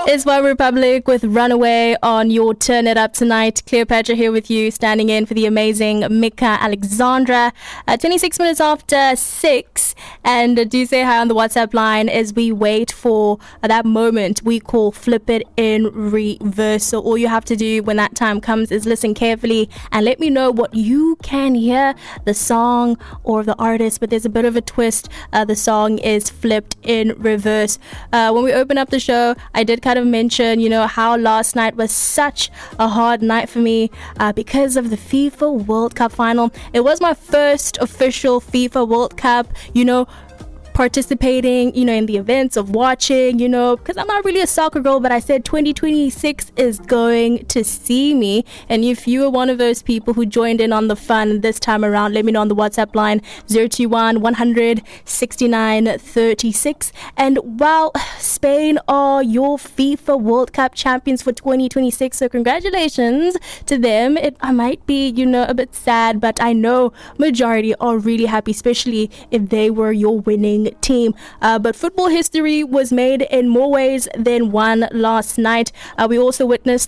It's One Republic with Runaway on your Turn It Up tonight. Cleopatra here with you, standing in for the amazing Mika Alexandra. 26 minutes after 6. And do say hi on the WhatsApp line as we wait for that moment we call Flip It in Reverse. So all you have to do when that time comes is listen carefully and let me know what you can hear, the song or the artist. But there's a bit of a twist. The song is flipped in reverse. When we open up the show, I did kind of mention, how last night was such a hard night for me because of the FIFA World Cup final. It was my first official FIFA World Cup, participating, in the events of watching, because I'm not really a soccer girl, but I said 2026 is going to see me. And if you were one of those people who joined in on the fun this time around, let me know on the WhatsApp line 021 100 69 36. And while Spain are your FIFA World Cup champions for 2026, so congratulations to them. I might be, a bit sad, but I know majority are really happy, especially if they were your winning team. But football history was made in more ways than one last night. We also witnessed